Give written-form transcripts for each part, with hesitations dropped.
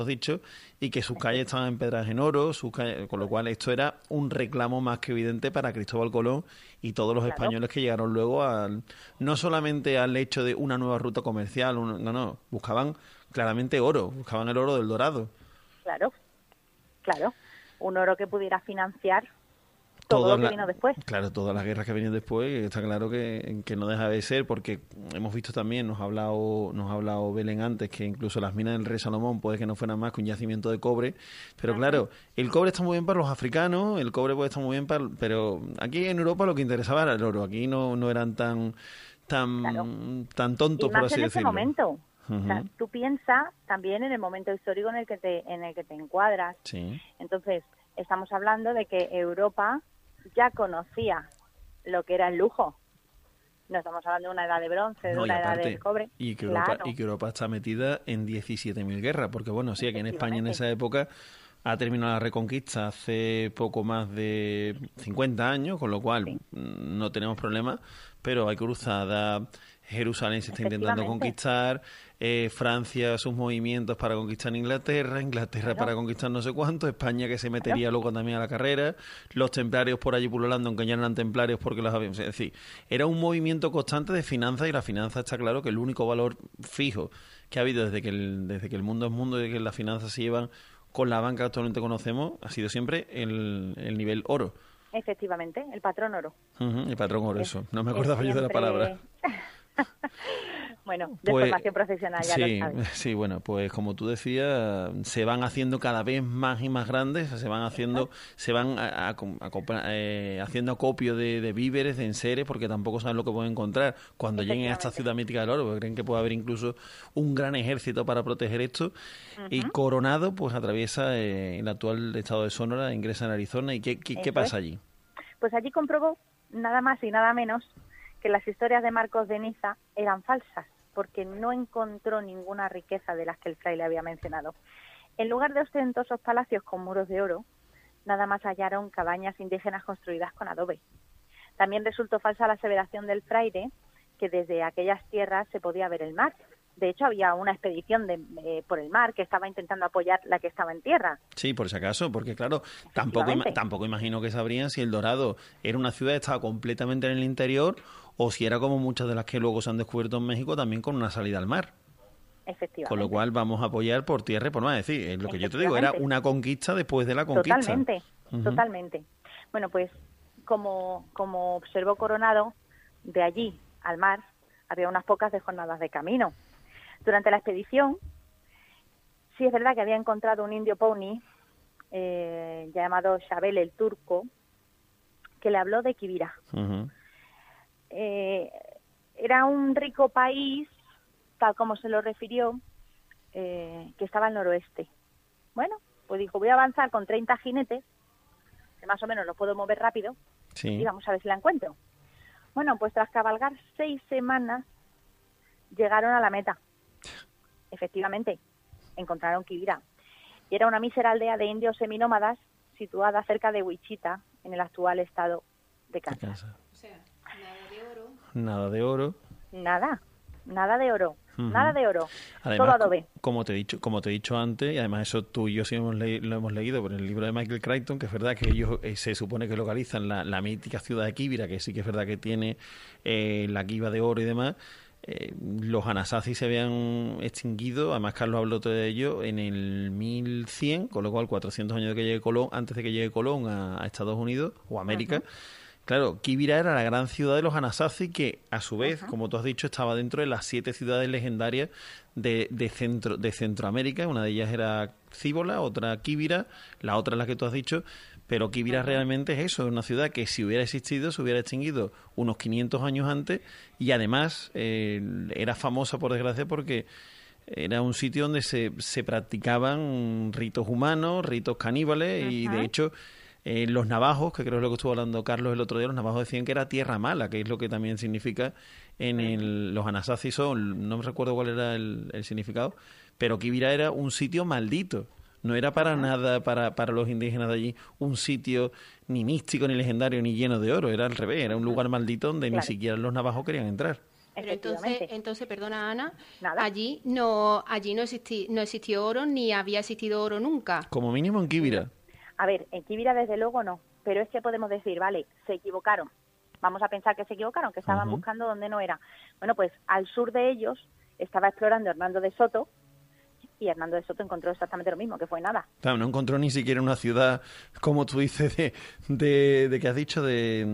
dicho, y que sus calles estaban empedradas en oro, con lo cual esto era un reclamo más que evidente para Cristóbal Colón y todos los españoles que llegaron luego no solamente al hecho de una nueva ruta comercial, no, buscaban claramente oro, buscaban el oro del Dorado. Claro, un oro que pudiera financiar todo lo que vino después. Claro, todas las guerras que vienen después, está claro que no deja de ser, porque hemos visto también, nos ha hablado Belén antes, que incluso las minas del rey Salomón puede que no fueran más que un yacimiento de cobre, pero claro, el cobre está muy bien para los africanos, el cobre puede estar muy bien pero aquí en Europa lo que interesaba era el oro, aquí no eran tan tontos, por así decirlo. En ese momento. O sea, tú piensas también en el momento histórico en el que te encuadras. Sí. Entonces, estamos hablando de que Europa ya conocía lo que era el lujo. No estamos hablando de una edad de bronce, de una edad de cobre. Y que Europa está metida en 17.000 guerras, porque bueno, sí, aquí en España en esa época ha terminado la Reconquista hace poco más de 50 años, con lo cual no tenemos problemas, pero hay cruzada, Jerusalén se está intentando conquistar, Francia sus movimientos para conquistar Inglaterra para conquistar no sé cuánto, España que se metería luego también a la carrera, los templarios por allí pululando, aunque ya no eran templarios porque los habían... Es decir, era un movimiento constante de finanzas, y la finanza está claro que el único valor fijo que ha habido desde que el mundo es mundo y que las finanzas se llevan con la banca que actualmente conocemos ha sido siempre el nivel oro. Efectivamente, el patrón oro. El patrón oro, eso. No me acordaba yo de la palabra. Bueno, de formación profesional, ya lo sabes. Sí, bueno, pues como tú decías, se van haciendo cada vez más y más grandes, se van haciendo haciendo acopio de víveres, de enseres, porque tampoco saben lo que pueden encontrar cuando lleguen a esta ciudad mítica del oro, porque creen que puede haber incluso un gran ejército para proteger esto. Y Coronado, pues atraviesa el actual estado de Sonora, ingresa en Arizona. ¿Y qué pasa allí? Pues allí comprobó nada más y nada menos que las historias de Marcos de Niza eran falsas, porque no encontró ninguna riqueza de las que el fraile había mencionado. En lugar de ostentosos palacios con muros de oro, nada más hallaron cabañas indígenas construidas con adobe. También resultó falsa la aseveración del fraile que desde aquellas tierras se podía ver el mar. De hecho, había una expedición por el mar que estaba intentando apoyar la que estaba en tierra. Sí, por si acaso, porque claro, tampoco imagino que sabrían si El Dorado era una ciudad que estaba completamente en el interior o si era como muchas de las que luego se han descubierto en México, también con una salida al mar. Efectivamente. Con lo cual vamos a apoyar por tierra y por mar. Es decir, lo que yo te digo, era una conquista después de la conquista. Totalmente. Bueno, pues como observó Coronado, de allí al mar había unas pocas de jornadas de camino. Durante la expedición, sí es verdad que había encontrado un indio pony llamado Chabel el Turco, que le habló de Quibira. Era un rico país, tal como se lo refirió, que estaba al noroeste. Bueno, pues dijo, voy a avanzar con 30 jinetes, que más o menos los puedo mover rápido, y vamos a ver si la encuentro. Bueno, pues tras cabalgar 6 semanas, llegaron a la meta. Efectivamente, encontraron Quibira. Y era una mísera aldea de indios seminómadas situada cerca de Wichita, en el actual estado de Kansas. O sea, nada de oro. Nada de oro. Nada de oro. Nada de oro. Además, todo adobe. Como te he dicho antes, y además eso tú y yo sí lo hemos leído por el libro de Michael Crichton, que es verdad que ellos se supone que localizan la mítica ciudad de Quibira, que sí que es verdad que tiene la quiva de oro y demás. Los Anasazi se habían extinguido, además Carlos habló de ello en el 1100, con lo cual 400 años antes de que llegue Colón a Estados Unidos o América. Claro, Quibira era la gran ciudad de los Anasazi, que a su vez, como tú has dicho, estaba dentro de las 7 ciudades legendarias de Centroamérica. Una de ellas era Cíbola, otra Quibira, la otra es la que tú has dicho. Pero Quibira realmente es eso, es una ciudad que si hubiera existido, se hubiera extinguido unos 500 años antes, y además era famosa, por desgracia, porque era un sitio donde se practicaban ritos humanos, ritos caníbales, y de hecho los navajos, que creo es lo que estuvo hablando Carlos el otro día, los navajos decían que era tierra mala, que es lo que también significa los Anasazi no me recuerdo cuál era el significado, pero Quibira era un sitio maldito. No era para nada, para los indígenas de allí, un sitio ni místico, ni legendario, ni lleno de oro. Era al revés, era un lugar maldito donde ni siquiera los navajos querían entrar. Pero efectivamente. entonces, perdona Ana, Nada. allí no existió oro ni había existido oro nunca. Como mínimo en Quibira. A ver, en Quibira desde luego no, pero es que podemos decir, vale, se equivocaron. Vamos a pensar que se equivocaron, que estaban Ujú. buscando donde no era. Bueno, pues al sur de ellos estaba explorando Hernando de Soto y Hernando de Soto encontró exactamente lo mismo, que fue nada. Claro, no encontró ni siquiera una ciudad, como tú dices, de ¿qué has dicho?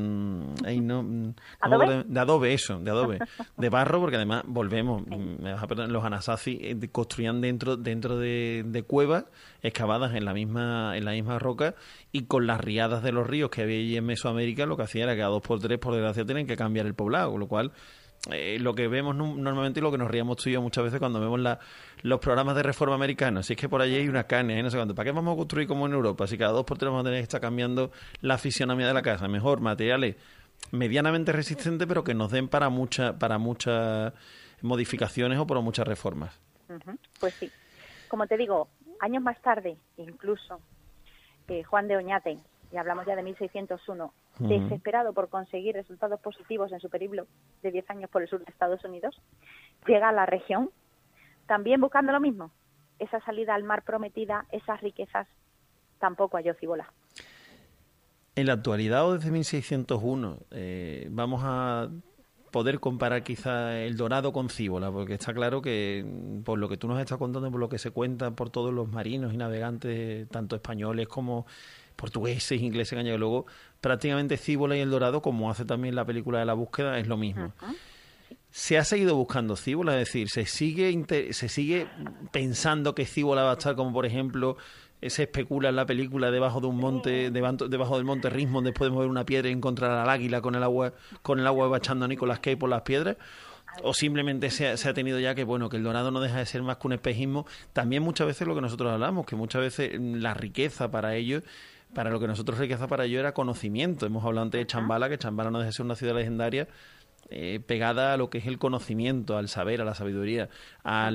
Ay, no, no me ¿Adobe? acuerdo, de adobe, eso, de adobe. De barro, porque además, volvemos, me vas a perdonar, los Anasazi construían dentro de cuevas excavadas en la misma roca, y con las riadas de los ríos que había allí en Mesoamérica, lo que hacía era que a 2x3, por desgracia, tenían que cambiar el poblado, con lo cual... lo que vemos normalmente y lo que nos ríamos tú y yo muchas veces cuando vemos los programas de reforma americanos, si es que por allí hay unas canes, no sé cuánto, ¿para qué vamos a construir como en Europa? Si cada 2x3 vamos a tener que estar cambiando la fisionomía de la casa, mejor materiales medianamente resistentes, pero que nos den para muchas modificaciones o para muchas reformas. Ujú, pues sí. Como te digo, años más tarde, incluso, Juan de Oñate, y hablamos ya de 1601, Ujú. desesperado por conseguir resultados positivos en su periplo de 10 años por el sur de Estados Unidos, llega a la región también buscando lo mismo, esa salida al mar prometida, esas riquezas, tampoco halló Cibola. En la actualidad o desde 1601 vamos a poder comparar quizá el Dorado con Cíbola, porque está claro que por lo que tú nos estás contando, por lo que se cuenta por todos los marinos y navegantes, tanto españoles como portugueses, ingleses, que han llegado luego, prácticamente Cíbola y el Dorado, como hace también la película de La Búsqueda, es lo mismo. Ujú. Se ha seguido buscando Cíbola, es decir, se sigue pensando que Cíbola va a estar como, por ejemplo, se especula en la película debajo de un monte, debajo del monte Rismond, después de mover una piedra y encontrar al águila con el agua bachando a Nicolas Cage por las piedras. O simplemente se ha tenido ya que, bueno, que el Dorado no deja de ser más que un espejismo. También muchas veces lo que nosotros hablamos, que muchas veces la riqueza para ellos, para lo que nosotros riqueza para ellos era conocimiento. Hemos hablado antes de Chambala, que Chambala no deja de ser una ciudad legendaria, pegada a lo que es el conocimiento, al saber, a la sabiduría, a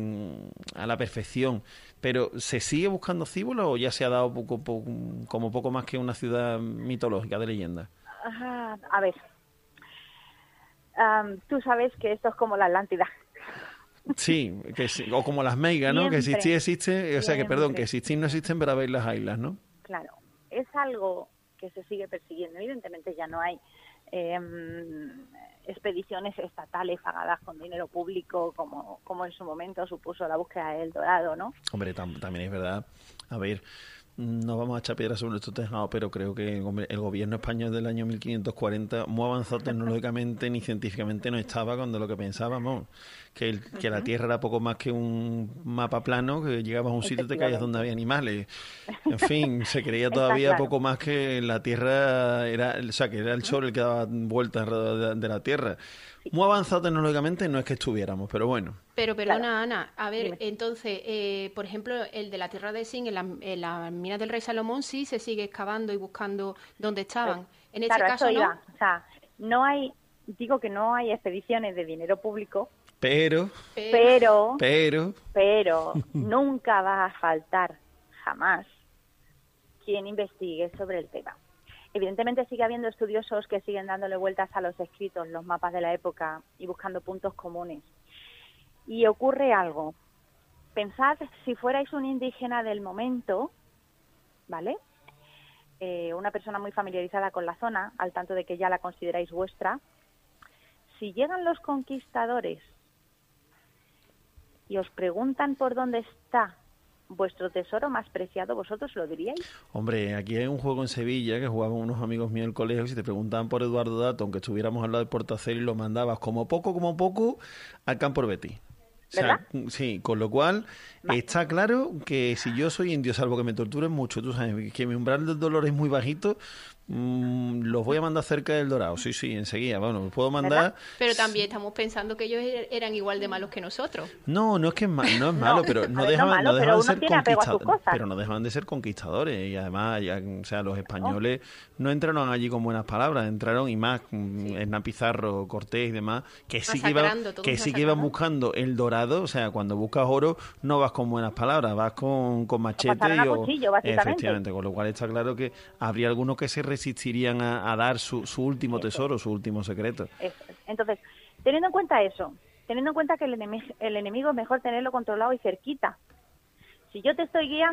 la perfección. Pero ¿se sigue buscando Cíbola o ya se ha dado como poco más que una ciudad mitológica de leyenda? Ajá, a ver, tú sabes que esto es como la Atlántida. Sí, o como las meigas, ¿no? Que Siempre, existen, o sea, que perdón, que siempre. existir no existen, pero habéis las islas, ¿no? Claro, es algo que se sigue persiguiendo. Evidentemente ya no hay expediciones estatales pagadas con dinero público como en su momento supuso la búsqueda del Dorado, ¿no? Hombre, también es verdad. A ver, no vamos a echar piedras sobre estos tejados, pero creo que hombre, el gobierno español del año 1540, muy avanzado tecnológicamente ni científicamente no estaba cuando lo que pensábamos, que la Tierra era poco más que un mapa plano, que llegabas a un sitio y te caías donde había animales. En fin, se creía todavía claro. poco más que la Tierra era, o sea, que era el Sol el que daba vueltas alrededor de la Tierra. Muy avanzado tecnológicamente no es que estuviéramos, pero bueno. Pero perdona, Claro. Ana, a ver, Dime. entonces, por ejemplo, el de la Tierra de Zinc, en la mina del Rey Salomón, sí se sigue excavando y buscando dónde estaban. En este Claro, a caso, eso ¿no? iba. O sea, digo que no hay expediciones de dinero público, Pero pero nunca va a faltar jamás quien investigue sobre el tema. Evidentemente sigue habiendo estudiosos que siguen dándole vueltas a los escritos, los mapas de la época y buscando puntos comunes. Y ocurre algo. Pensad si fuerais un indígena del momento, ¿vale? Una persona muy familiarizada con la zona, al tanto de que ya la consideráis vuestra. Si llegan los conquistadores y os preguntan por dónde está vuestro tesoro más preciado, ¿vosotros lo diríais? hombre, aquí hay un juego en Sevilla que jugaban unos amigos míos del colegio y si te preguntaban por Eduardo Dato, aunque estuviéramos al lado del Portaceli, lo mandabas como poco al Campo Betis. O sea, ¿Verdad? sí, con lo cual está claro que si yo soy indio, salvo que me torturen mucho, tú sabes que mi umbral del dolor es muy bajito, los voy a mandar cerca del Dorado. Sí, enseguida. Bueno, los puedo mandar. ¿Verdad? Pero también estamos pensando que ellos eran igual de malos que nosotros. No es que no es malo, pero a no ver, dejaban, malo, no pero dejaban de uno ser tiene apego a sus conquistadores, cosas. pero no dejaban de ser conquistadores y además, o sea, los españoles no entraron allí con buenas palabras, entraron y más Hernán Pizarro, Cortés y demás, que sí que iban buscando el dorado, o sea, cuando buscas oro no vas con buenas palabras, vas con machete pasarán a cuchillo, básicamente. efectivamente, con lo cual está claro que habría algunos que se resistirían a dar su último tesoro, su último secreto. Eso es. Entonces, Teniendo en cuenta eso, teniendo en cuenta que el enemigo es mejor tenerlo controlado y cerquita. Si yo te estoy guiando,